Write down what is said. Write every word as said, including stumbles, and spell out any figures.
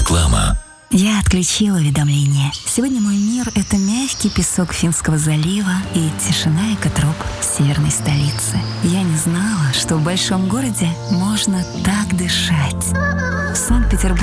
Реклама. Я отключила уведомления. Сегодня мой мир — это мягкий песок Финского залива и тишина экотроп северной столицы. Я не знала, что в большом городе можно так дышать. В Санкт-Петербурге